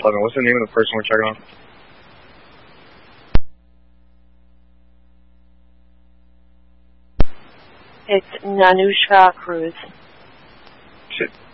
What's the name of the person we're checking on? It's Nanushka Cruz. Shit.